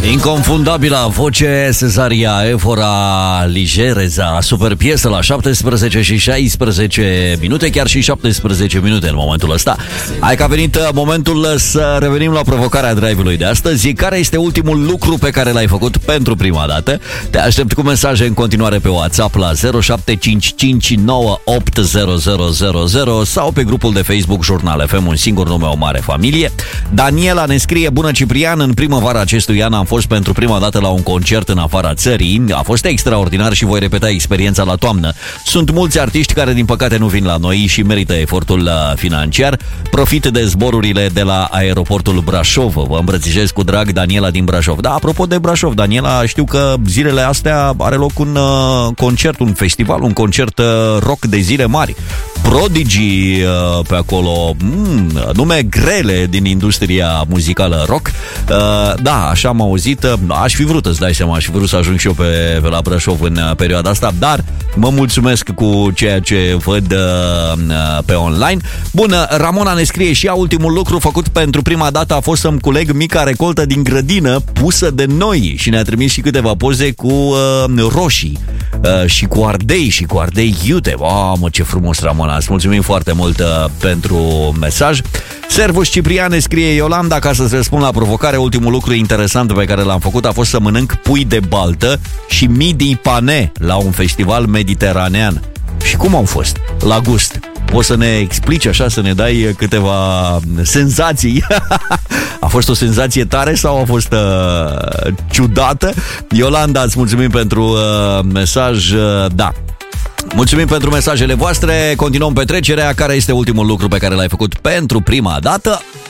Inconfundabila voce Cesaria Evora Ligereza, super piesă la 17 și 16 minute, chiar și 17 minute în momentul ăsta. Hai că a venit momentul să revenim la provocarea drive-ului de astăzi. Care este ultimul lucru pe care l-ai făcut pentru prima dată? Te aștept cu mesaje în continuare pe WhatsApp la 0755980000 sau pe grupul de Facebook Jurnal FM, un singur nume, o mare familie. Daniela ne scrie: bună Ciprian, în primăvara acestui an am fost pentru prima dată la un concert în afara țării. A fost extraordinar și voi repeta experiența la toamnă. Sunt mulți artiști care din păcate nu vin la noi și merită efortul financiar. Profit de zborurile de la aeroportul Brașov. Vă îmbrățișez cu drag, Daniela din Brașov. Da, apropo de Brașov, Daniela, știu că zilele astea are loc un concert, un festival, un concert rock de zile mari. Prodigy pe acolo, nume grele din industria muzicală rock. Da, așa am auzit. Aș fi vrut, îți dai seama, aș fi vrut să ajung și eu pe la Brașov în perioada asta, dar mă mulțumesc cu ceea ce văd pe online. Bun, Ramona ne scrie și ea: ultimul lucru făcut pentru prima dată a fost să-mi culeg mica recoltă din grădină pusă de noi, și ne-a trimis și câteva poze cu roșii și cu ardei și cu ardei iute. Mamă, ce frumos, Ramona, îți mulțumim foarte mult pentru mesaj. Servus Ciprian, ne scrie Iolanda: ca să-ți răspund la provocare, ultimul lucru interesant pe care l-am făcut a fost să mănânc pui de baltă și midi pane la un festival mediteranean. Și cum au fost? La gust. Poți să ne explici așa, să ne dai câteva senzații? A fost o senzație tare sau a fost ciudată? Iolanda, îți mulțumim pentru mesaj. Da. Mulțumim pentru mesajele voastre. Continuăm petrecerea. Care este ultimul lucru pe care l-ai făcut pentru prima dată?